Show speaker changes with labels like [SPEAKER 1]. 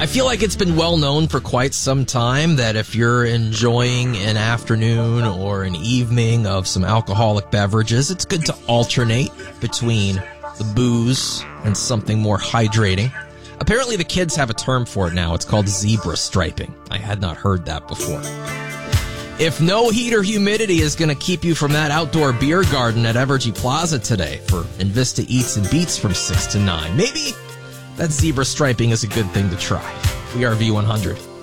[SPEAKER 1] I feel like it's been well known for quite some time that if you're enjoying an afternoon or an evening of some alcoholic beverages, it's good to alternate between the booze and something more hydrating. Apparently the kids have a term for it now. It's called zebra striping. I had not heard that before. If no heat or humidity is going to keep you from that outdoor beer garden at Evergy Plaza today for Invista Eats and Beats from 6 to 9, maybe that zebra striping is a good thing to try. We are V100.